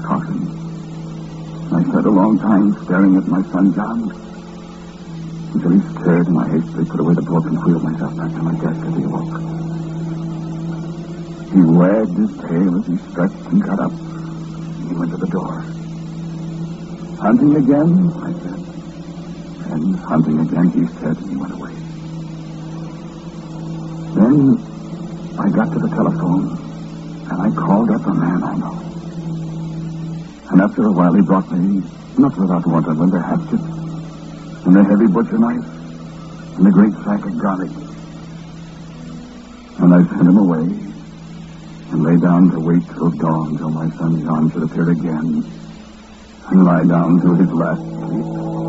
coffin. I sat a long time staring at my son John, until he stirred and I hastily put away the book and wheeled myself back to my desk as he awoke. He wagged his tail as he stretched and got up. He went to the door. "Hunting again?" I said. And hunting again, he said, and he went away. Then I got to the telephone, and I called up a man I know. And after a while, he brought me, not without wonderment, a hatchet, and a heavy butcher knife, and a great sack of garlic. And I sent him away, and lay down to wait till dawn, till my son John should appear again, and lie down to his last sleep.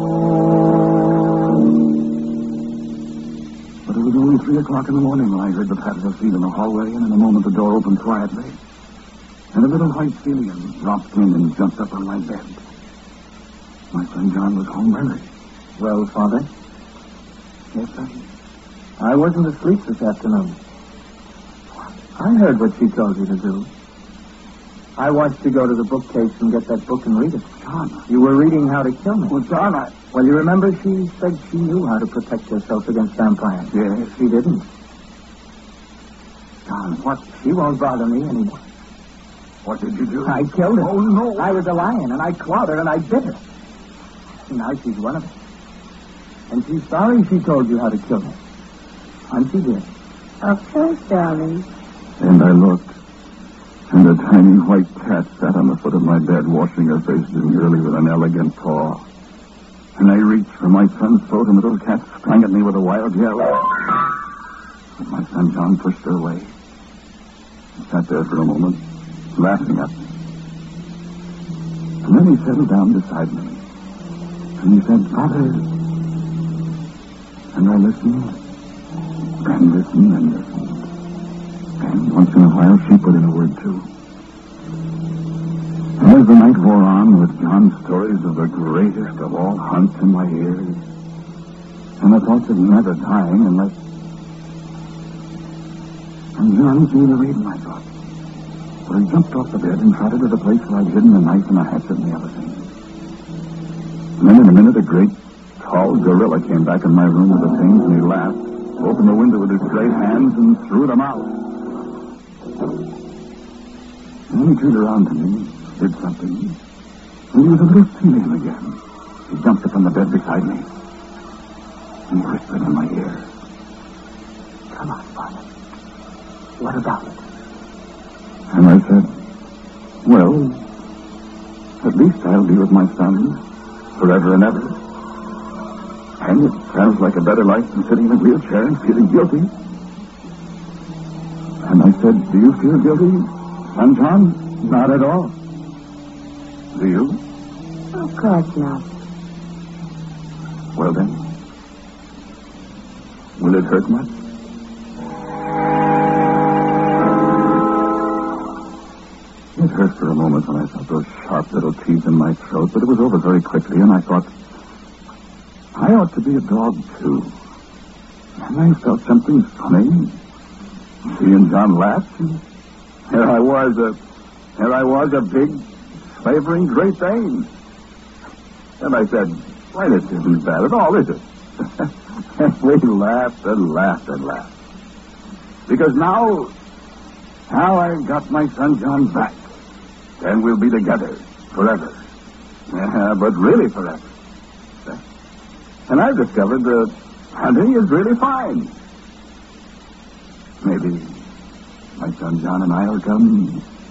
But it was only 3 o'clock in the morning when I heard the patter of feet in the hallway, and in a moment the door opened quietly, and a little white alien dropped in and jumped up on my bed. My son John was home early. Well, Father? Yes, sir? I wasn't asleep this afternoon. I heard what she told you to do. I watched you go to the bookcase and get that book and read it. John. You were reading How to Kill Me. Well, John, Well, you remember she said she knew how to protect herself against vampires. Yes. She didn't. John, what? She won't bother me anymore. What did you do? I killed her. Oh, no. I was a lion, and I clawed her, and I bit her. Now she's one of us. And she's sorry she told you how to kill her. And she did. Of course, darling. And I looked, and a tiny white cat sat on the foot of my bed, washing her face demurely with an elegant paw. And I reached for my son's throat, and the little cat sprang at me with a wild yell. But my son John pushed her away. He sat there for a moment, laughing at me. And then he settled down beside me. And he said, "Father." And I listened, and listened, and listened. And once in a while, she put in a word, too. And as the night wore on, with John's stories of the greatest of all hunts in my ears, and the thoughts of never dying unless... And John seemed to read my thoughts. For he jumped off the bed and trotted to the place where I'd hidden the knife and a hatchet and the other things. And then in a minute, a great, tall gorilla came back in my room with the things, and he laughed, opened the window with his great hands, and threw them out. And then he turned around to me, did something, and he was a little alien again. He jumped up on the bed beside me, and he whispered in my ear, Come on, Father. What about it? And I said, "Well, at least I'll be with my son forever and ever. And it sounds like a better life than sitting in a wheelchair and feeling guilty." And I said, "Do you feel guilty, son John?" Not at all. "Do you?" Of course not. "Well then, will it hurt much?" It hurt for a moment when I felt those sharp little teeth in my throat, but it was over very quickly, and I thought, I ought to be a dog, too. And I felt something funny. Seeing John laugh, and here I was, a big, slavering Great Dane. And I said, "Why, this isn't bad at all, is it?" And we laughed and laughed and laughed. Because now I've got my son John back. And we'll be together forever. But really forever. And I've discovered that hunting is really fine. Maybe my son John and I will come